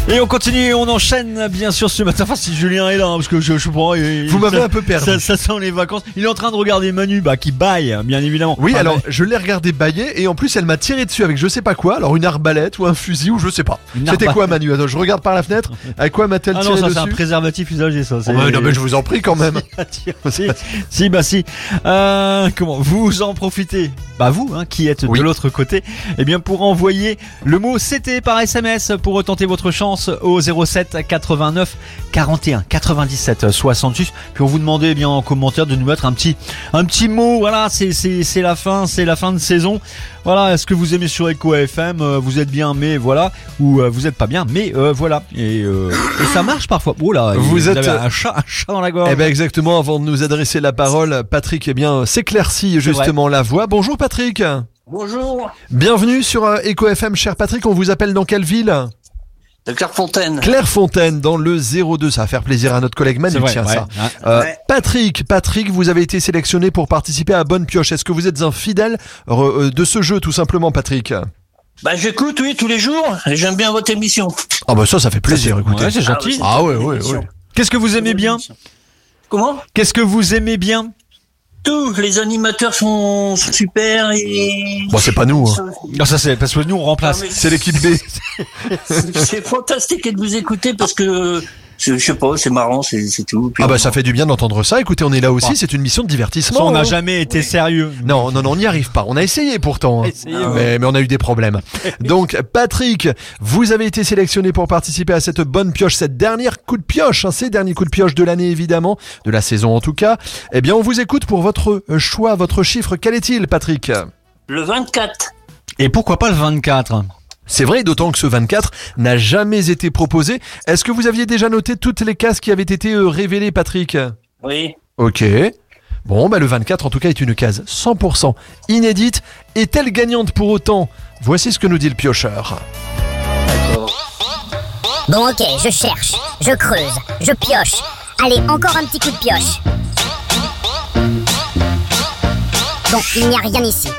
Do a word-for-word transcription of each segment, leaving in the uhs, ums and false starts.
Et on continue, on enchaîne bien sûr ce matin. Enfin, si Julien est là, hein, parce que je, je prends. Vous m'avez un peu perdu. Ça, ça sent les vacances. Il est en train de regarder Manu, bah, qui baille, bien évidemment. Oui, ah, alors mais... je l'ai regardé bailler et en plus elle m'a tiré dessus avec je sais pas quoi. Alors une arbalète ou un fusil ou je sais pas. Une C'était arbalète. quoi, Manu? Attends, je regarde par la fenêtre. Avec quoi m'a-t-elle Ah tiré non, ça dessus? c'est un préservatif usagé, ça. Oh bah, non, mais je vous en prie quand même. si, si, bah si. Euh, comment vous en profitez? Bah vous, hein, qui êtes Oui. de l'autre côté, eh bien pour envoyer le mot C T par S M S pour tenter votre chance au zéro sept quatre-vingt-neuf quarante et un quatre-vingt-dix-sept soixante-six. Puis on vous demandait eh bien en commentaire de nous mettre un petit un petit mot. Voilà, c'est c'est c'est la fin, c'est la fin de saison. Voilà, est-ce que vous aimez sur Echo F M? euh, Vous êtes bien, mais voilà, ou euh, vous êtes pas bien, mais euh, voilà. Et, euh, et ça marche parfois. Oh là, Vous vous êtes- avez un chat, un chat dans la gorge. Eh ben exactement, avant de nous adresser la parole, Patrick eh bien s'éclaircit C'est justement la voix. Bonjour Patrick. Bonjour, Bienvenue sur euh, Echo F M, cher Patrick. On vous appelle dans quelle ville? de Clairefontaine. Clairefontaine, dans le zéro deux. Ça va faire plaisir à notre collègue Manu, C'est vrai, tiens ouais. ça. Hein. Euh, Ouais. Patrick, Patrick, vous avez été sélectionné pour participer à Bonne Pioche. Est-ce que vous êtes un fidèle re- euh, de ce jeu, tout simplement, Patrick? Bah j'écoute, oui, tous les jours, et j'aime bien votre émission. Ah bah ça, ça fait plaisir, écoutez. Ouais, c'est gentil. Ah ouais, ouais, ouais. Qu'est-ce que vous aimez bien? Comment? Qu'est-ce que vous aimez bien? Tous les animateurs sont sont super et... Bon, c'est pas nous, hein. Non, ça c'est parce que nous on remplace. Ah, mais C'est l'équipe B. C'est fantastique de vous écouter parce que, je je sais pas, c'est marrant, c'est c'est tout. Puis Ah bah on- ça fait du bien d'entendre ça. Écoutez, on est là aussi, c'est une mission de divertissement. on n'a hein. jamais été sérieux. Non, non, non, on n'y arrive pas. On a essayé pourtant, hein. Essayé, mais, mais on a eu des problèmes. Donc, Patrick, vous avez été sélectionné pour participer à cette bonne pioche, cette dernière coup de pioche, hein, ces derniers coups de pioche de l'année évidemment, de la saison en tout cas. Eh bien, on vous écoute pour votre choix, votre chiffre. Quel est-il, Patrick? Le vingt-quatre. Et pourquoi pas le vingt-quatre? C'est vrai, d'autant que ce vingt-quatre n'a jamais été proposé. Est-ce que vous aviez déjà noté toutes les cases qui avaient été euh, révélées, Patrick? Oui. Ok. Bon, bah le vingt-quatre en tout cas est une case cent pour cent inédite. Est-elle gagnante pour autant? Voici ce que nous dit le piocheur. Bon ok, je cherche, je creuse, je pioche. Allez, encore un petit coup de pioche. Bon, il n'y a rien ici.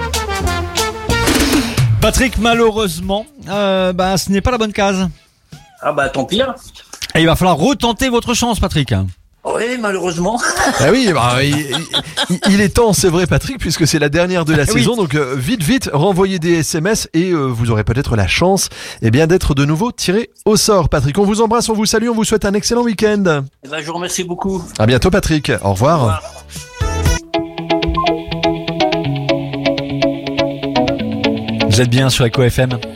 Patrick, malheureusement, euh, bah ce n'est pas la bonne case. Ah bah tant pis. hein. Et il va falloir retenter votre chance, Patrick. Oui, malheureusement. Ah oui, bah, il, il- il est temps, c'est vrai, Patrick, puisque c'est la dernière de la Oui. saison. Donc euh, vite, vite, renvoyez des S M S et euh, vous aurez peut-être la chance, eh bien, d'être de nouveau tiré au sort. Patrick, on vous embrasse, on vous salue, on vous souhaite un excellent week-end. Eh ben, je vous remercie beaucoup. À bientôt, Patrick. Au revoir. Au revoir. Vous êtes bien sur Echo F M.